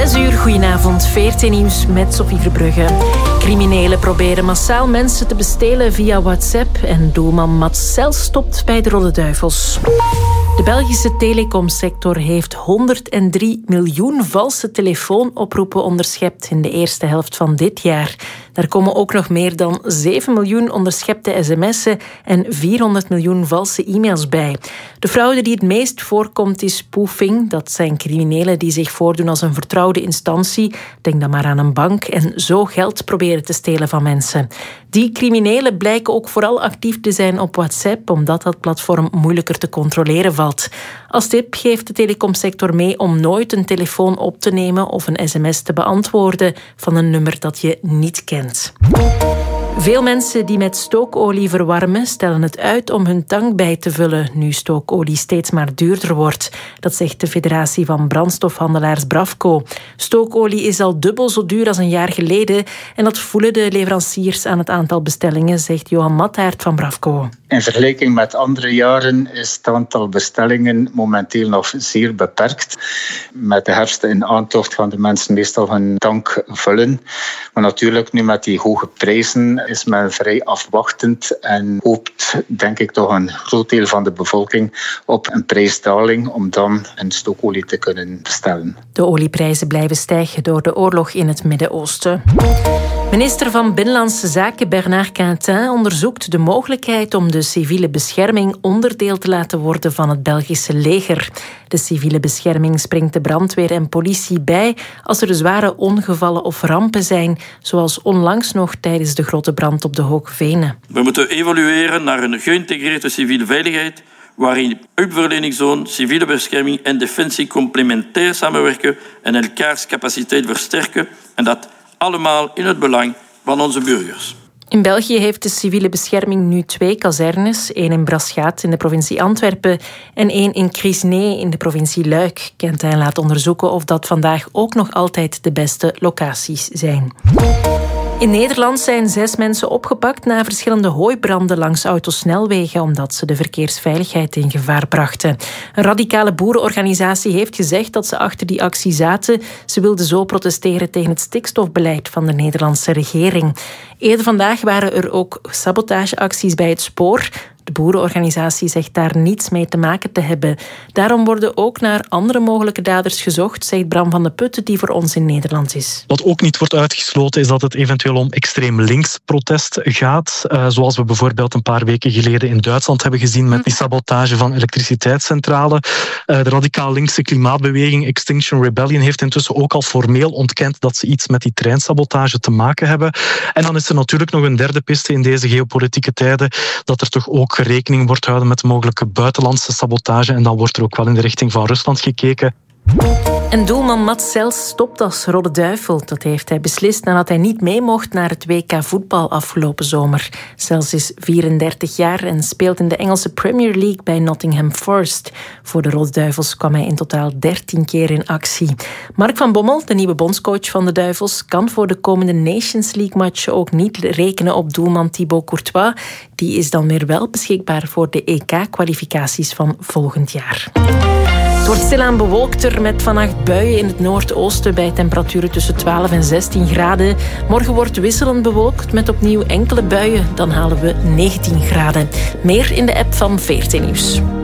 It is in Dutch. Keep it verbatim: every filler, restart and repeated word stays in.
Zes uur, goedenavond, V R T Nieuws met Sophie Verbrugge. Criminelen proberen massaal mensen te bestelen via WhatsApp en doelman Mats Sels stopt bij de Rode Duivels. De Belgische telecomsector heeft honderddrie miljoen valse telefoonoproepen onderschept in de eerste helft van dit jaar. Daar komen ook nog meer dan zeven miljoen onderschepte sms'en en vierhonderd miljoen valse e-mails bij. De fraude die het meest voorkomt is spoofing. Dat zijn criminelen die zich voordoen als een vertrouwde instantie. Denk dan maar aan een bank en zo geld proberen te stelen van mensen. Die criminelen blijken ook vooral actief te zijn op WhatsApp, omdat dat platform moeilijker te controleren valt. Als tip geeft de telecomsector mee om nooit een telefoon op te nemen of een sms te beantwoorden van een nummer dat je niet kent. Veel mensen die met stookolie verwarmen stellen het uit om hun tank bij te vullen nu stookolie steeds maar duurder wordt. Dat zegt de Federatie van Brandstofhandelaars Bravco. Stookolie is al dubbel zo duur als een jaar geleden en dat voelen de leveranciers aan het aantal bestellingen, zegt Johan Mattaert van Bravco. In vergelijking met andere jaren is het aantal bestellingen momenteel nog zeer beperkt. Met de herfst in aantocht gaan de mensen meestal hun tank vullen. Maar natuurlijk nu met die hoge prijzen is men vrij afwachtend en hoopt, denk ik, toch een groot deel van de bevolking op een prijsdaling om dan een stookolie te kunnen bestellen. De olieprijzen blijven stijgen door de oorlog in het Midden-Oosten. Minister van Binnenlandse Zaken Bernard Quintin onderzoekt de mogelijkheid om de civiele bescherming onderdeel te laten worden van het Belgische leger. De civiele bescherming springt de brandweer en politie bij als er zware ongevallen of rampen zijn, zoals onlangs nog tijdens de grote brand op de Hoge Venen. We moeten evolueren naar een geïntegreerde civiele veiligheid, waarin hulpverleningszone, civiele bescherming en defensie complementair samenwerken en elkaars capaciteit versterken, en dat allemaal in het belang van onze burgers. In België heeft de civiele bescherming nu twee kazernes. één in Braschaat in de provincie Antwerpen en één in Crisnee in de provincie Luik. Quintin laat onderzoeken of dat vandaag ook nog altijd de beste locaties zijn. In Nederland zijn zes mensen opgepakt na verschillende hooibranden langs autosnelwegen omdat ze de verkeersveiligheid in gevaar brachten. Een radicale boerenorganisatie heeft gezegd dat ze achter die actie zaten. Ze wilden zo protesteren tegen het stikstofbeleid van de Nederlandse regering. Eerder vandaag waren er ook sabotageacties bij het spoor. De boerenorganisatie zegt daar niets mee te maken te hebben. Daarom worden ook naar andere mogelijke daders gezocht, zegt Bram van de Putten, die voor ons in Nederland is. Wat ook niet wordt uitgesloten is dat het eventueel om extreem links protest gaat. Uh, zoals we bijvoorbeeld een paar weken geleden in Duitsland hebben gezien met die sabotage van elektriciteitscentrale. Uh, de radicaal linkse klimaatbeweging Extinction Rebellion heeft intussen ook al formeel ontkend dat ze iets met die treinsabotage te maken hebben. En dan is er natuurlijk nog een derde piste in deze geopolitieke tijden, dat er toch ook rekening wordt gehouden met mogelijke buitenlandse sabotage en dan wordt er ook wel in de richting van Rusland gekeken. En doelman Mats Sels stopt als Rode Duivel. Dat heeft hij beslist nadat hij niet mee mocht naar het W K voetbal afgelopen zomer. Sels is vierendertig jaar en speelt in de Engelse Premier League bij Nottingham Forest. Voor de Rode Duivels kwam hij in totaal dertien keer in actie. Mark van Bommel, de nieuwe bondscoach van de Duivels, kan voor de komende Nations League-matchen ook niet rekenen op doelman Thibaut Courtois. Die is dan weer wel beschikbaar voor de E K-kwalificaties van volgend jaar. Het wordt stilaan bewolkter met vannacht buien in het noordoosten bij temperaturen tussen twaalf en zestien graden. Morgen wordt wisselend bewolkt met opnieuw enkele buien. Dan halen we negentien graden. Meer in de app van V R T Nieuws.